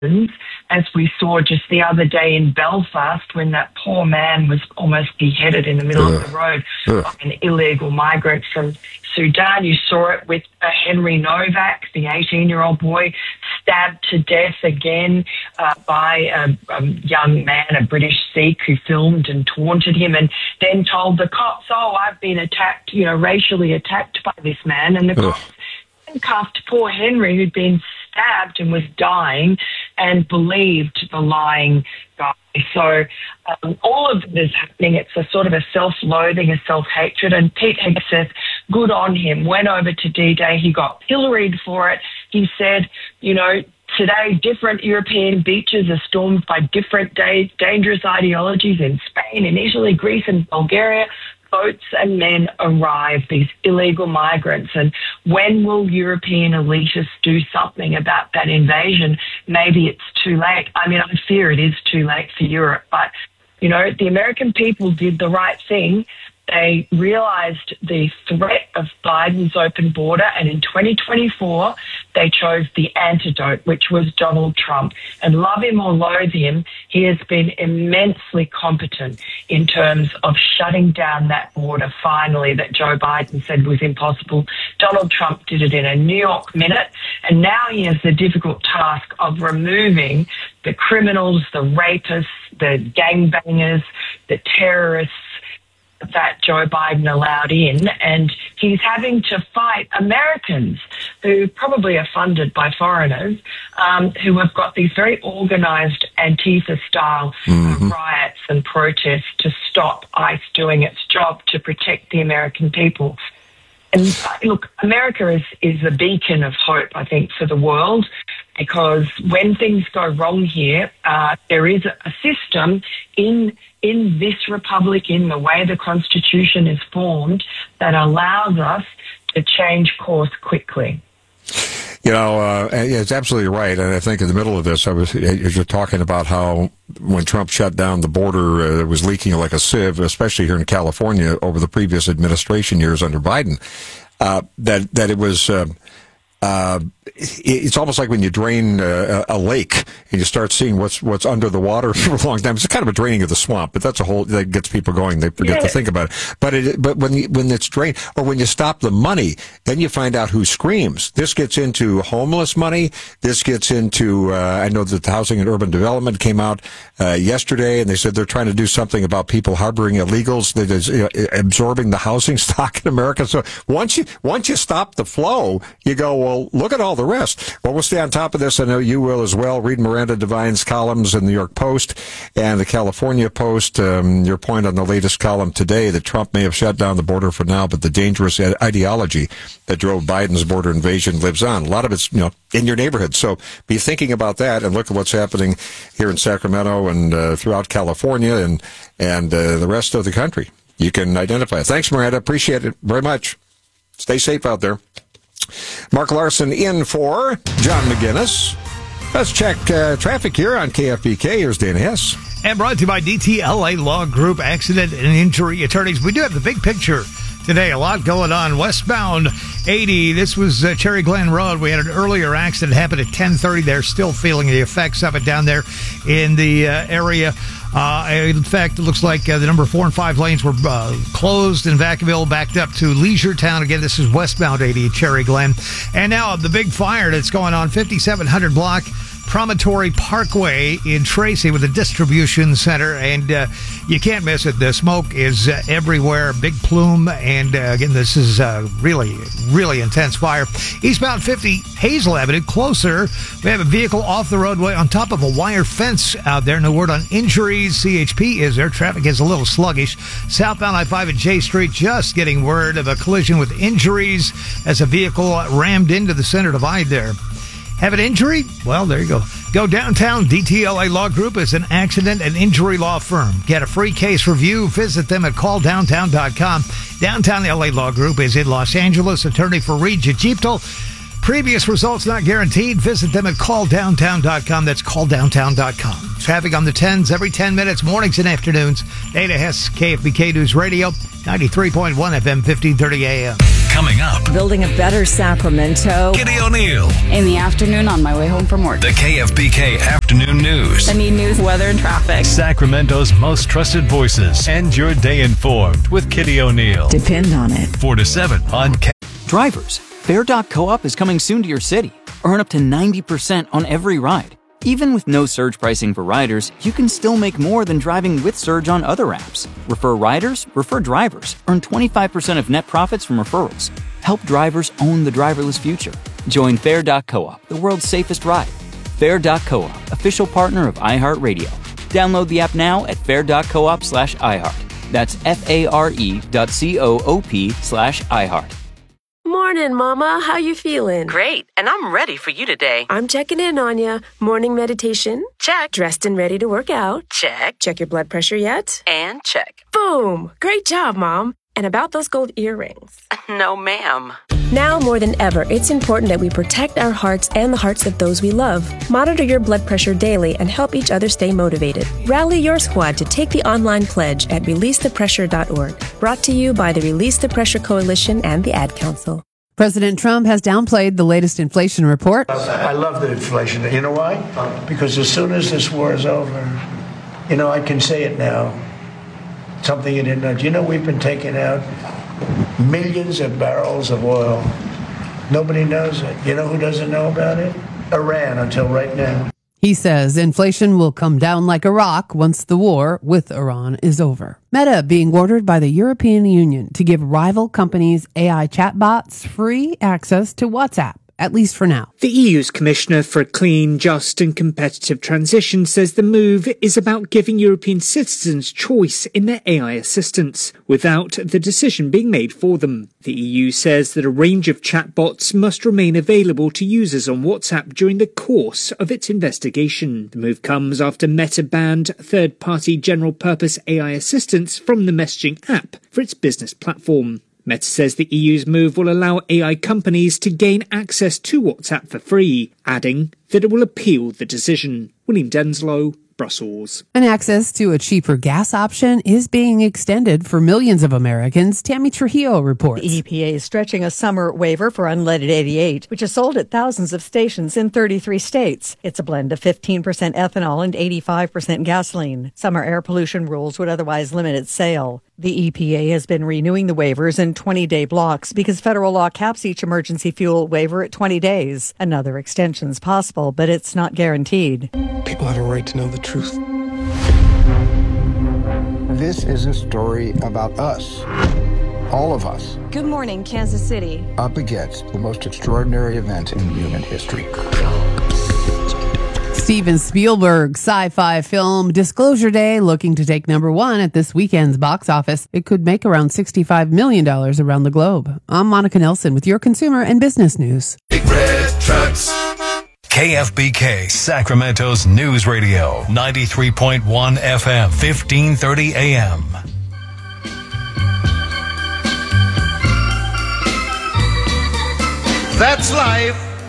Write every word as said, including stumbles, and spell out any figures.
as we saw just the other day in Belfast when that poor man was almost beheaded in the middle uh, of the road uh. by an illegal migrant from Sudan. You saw it with uh, Henry Novak, the eighteen-year-old boy, stabbed to death again uh, by a, a young man, a British Sikh, who filmed and taunted him and then told the cops, oh, I've been attacked, you know, racially attacked by this man. And the uh. cops handcuffed poor Henry, who'd been stabbed and was dying, and believed the lying guy. So um, all of it is happening. It's a sort of a self-loathing, a self-hatred. And Pete Hegseth, good on him, went over to D-Day. He got pilloried for it. He said, you know, today different European beaches are stormed by different da- dangerous ideologies in Spain, in Italy, Greece and Bulgaria. Boats and men arrive, these illegal migrants. And when will European elitists do something about that invasion? Maybe it's too late. I mean, I fear it is too late for Europe. But, you know, the American people did the right thing. They realized the threat of Biden's open border, and in twenty twenty-four, they chose the antidote, which was Donald Trump. And love him or loathe him, he has been immensely competent in terms of shutting down that border, finally, that Joe Biden said was impossible. Donald Trump did it in a New York minute, and now he has the difficult task of removing the criminals, the rapists, the gangbangers, the terrorists that Joe Biden allowed in, and he's having to fight Americans who probably are funded by foreigners, um, who have got these very organised Antifa-style mm-hmm. riots and protests to stop ICE doing its job to protect the American people. And uh, look, America is, is a beacon of hope, I think, for the world, because when things go wrong here, uh, there is a, a system in in this republic, in the way the Constitution is formed, that allows us to change course quickly. You know, uh, it's absolutely right. And I think in the middle of this, I was, as you're talking about how when Trump shut down the border, uh, it was leaking like a sieve, especially here in California over the previous administration years under Biden, uh, that, that it was, uh, uh, it's almost like when you drain a, a lake and you start seeing what's what's under the water for a long time. It's kind of a draining of the swamp, but that's a whole that gets people going. They forget yeah. to think about it. But it, but when you, when it's drained, or when you stop the money, then you find out who screams. This gets into homeless money. This gets into. Uh, I know that the Housing and Urban Development came out uh, yesterday, and they said they're trying to do something about people harboring illegals that is uh, absorbing the housing stock in America. So once you once you stop the flow, you go, well, look at all the rest. Well, we'll stay on top of this. I know you will as well. Read Miranda Devine's columns in the New York Post and the California Post. Um, your point on the latest column today that Trump may have shut down the border for now, but the dangerous ideology that drove Biden's border invasion lives on. A lot of it's, you know, in your neighborhood. So be thinking about that and look at what's happening here in Sacramento and uh, throughout California and, and uh, the rest of the country. You can identify it. Thanks, Miranda. Appreciate it very much. Stay safe out there. Mark Larson in for John McGinnis. Let's check uh, traffic here on K F B K. Here's Dana Hess. And brought to you by D T L A Law Group Accident and Injury Attorneys. We do have the big picture today. A lot going on. Westbound eighty. This was uh, Cherry Glen Road. We had an earlier accident happen at ten thirty. They're still feeling the effects of it down there in the uh, area. Uh, in fact, it looks like uh, the number four and five lanes were uh, closed in Vacaville, backed up to Leisure Town. Again, this is westbound eighty at Cherry Glen. And now the big fire that's going on, fifty-seven hundred block Promontory Parkway in Tracy with a distribution center, and uh, you can't miss it. The smoke is uh, everywhere, big plume, and uh, again, this is uh, really, really intense fire. Eastbound fifty Hazel Avenue, closer. We have a vehicle off the roadway on top of a wire fence out there. No word on injuries. C H P is there. Traffic is a little sluggish. Southbound I five at J Street, just getting word of a collision with injuries as a vehicle rammed into the center divide there. Have an injury? Well, there you go. Go downtown. D T L A Law Group is an accident and injury law firm. Get a free case review. Visit them at call downtown dot com. Downtown L A Law Group is in Los Angeles. Attorney for Reed Jagiptal. Previous results not guaranteed. Visit them at call downtown dot com. That's call downtown dot com. Traffic on the tens every ten minutes, mornings and afternoons. Dana Hess, K F B K News Radio, ninety-three point one F M, fifteen thirty A M. Coming up, building a better Sacramento. Kitty O'Neill. In the afternoon on my way home from work. The K F B K Afternoon News. I need news, weather, and traffic. Sacramento's most trusted voices. End your day informed with Kitty O'Neill. Depend on it. four to seven on K. Drivers, Fair dot co-op is coming soon to your city. Earn up to ninety percent on every ride. Even with no surge pricing for riders, you can still make more than driving with Surge on other apps. Refer riders, refer drivers. Earn twenty-five percent of net profits from referrals. Help drivers own the driverless future. Join Fair dot co-op, the world's safest ride. Fair dot co-op, official partner of iHeartRadio. Download the app now at fair dot coop slash iHeart. That's F-A-R-E dot C-O-O-P slash iHeart. Morning, Mama. How you feeling? Great, and I'm ready for you today. I'm checking in on you. Morning meditation? Check. Dressed and ready to work out? Check. Check your blood pressure yet? And check. Boom! Great job, Mom. And about those gold earrings? No, ma'am. Now more than ever, it's important that we protect our hearts and the hearts of those we love. Monitor your blood pressure daily and help each other stay motivated. Rally your squad to take the online pledge at release the pressure dot org. Brought to you by the Release the Pressure Coalition and the Ad Council. President Trump has downplayed the latest inflation report. I love the inflation. You know why? Because as soon as this war is over, you know, I can say it now. Something you didn't know. Do you know we've been taking out millions of barrels of oil? Nobody knows it. You know who doesn't know about it? Iran, until right now. He says inflation will come down like a rock once the war with Iran is over. Meta being ordered by the European Union to give rival companies' A I chatbots free access to WhatsApp, at least for now. The E U's Commissioner for a Clean, Just and Competitive Transition says the move is about giving European citizens choice in their A I assistants without the decision being made for them. The E U says that a range of chatbots must remain available to users on WhatsApp during the course of its investigation. The move comes after Meta banned third-party general-purpose A I assistants from the messaging app for its business platform. Meta says the E U's move will allow A I companies to gain access to WhatsApp for free, adding that it will appeal the decision. William Denslow, Brussels. And access to a cheaper gas option is being extended for millions of Americans, Tammy Trujillo reports. The E P A is stretching a summer waiver for unleaded eighty-eight, which is sold at thousands of stations in thirty-three states. It's a blend of fifteen percent ethanol and eighty-five percent gasoline. Summer air pollution rules would otherwise limit its sale. The E P A has been renewing the waivers in twenty-day blocks because federal law caps each emergency fuel waiver at twenty days. Another extension's possible, but it's not guaranteed. People have a right to know the truth. This is a story about us. All of us. Good morning, Kansas City. Up against the most extraordinary event in human history. Steven Spielberg's sci-fi film Disclosure Day looking to take number one at this weekend's box office. It could make around sixty-five million dollars around the globe. I'm Monica Nelson with your consumer and business news. Big red trucks. K F B K, Sacramento's News Radio, ninety-three point one F M, fifteen thirty A M. That's life.